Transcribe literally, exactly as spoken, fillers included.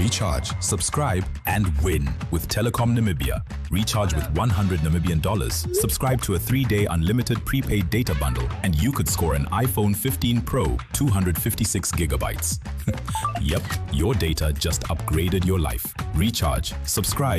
Recharge, subscribe, and win with Telecom Namibia. Recharge with one hundred Namibian dollars. Subscribe to a three-day unlimited prepaid data bundle, and you could score an iPhone fifteen Pro, two hundred fifty-six gigabytes. Yep, your data just upgraded your life. Recharge, subscribe,